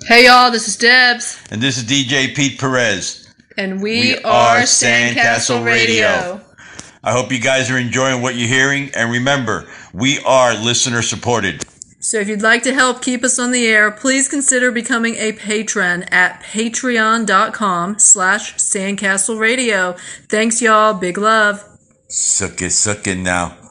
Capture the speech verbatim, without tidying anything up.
Hey y'all, this is Debs. And this is D J Pete Perez. And we, we are Sandcastle Radio. Radio. I hope you guys are enjoying what you're hearing. And remember, we are listener supported. So if you'd like to help keep us on the air, please consider becoming a patron at patreon.com slash Sandcastle Radio. Thanks y'all. Big love. Suck it, suck it now.